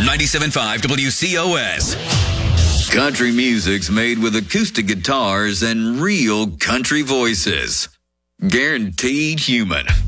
97.5 WCOS. Country music's made with acoustic guitars and real country voices. Guaranteed human.